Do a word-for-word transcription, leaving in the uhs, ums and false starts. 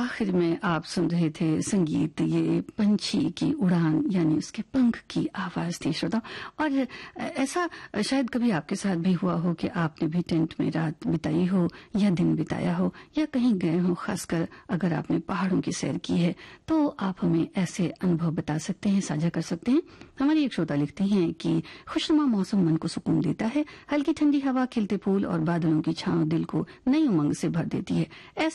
आखिर में आप सुन रहे थे संगीत, ये पंछी की उड़ान यानी उसके पंख की आवाज थी श्रोता। और ऐसा शायद कभी आपके साथ भी हुआ हो कि आपने भी टेंट में रात बिताई हो या दिन बिताया हो या कहीं गए हो, खासकर अगर आपने पहाड़ों की सैर की है तो आप हमें ऐसे अनुभव बता सकते हैं, साझा कर सकते हैं। हमारी एक श्रोता लिखती हैं कि खुशनुमा मौसम मन को सुकून देता है, हल्की ठंडी हवा, खिलते फूल और बादलों की छांव दिल को नई उमंग से भर देती है। ऐसा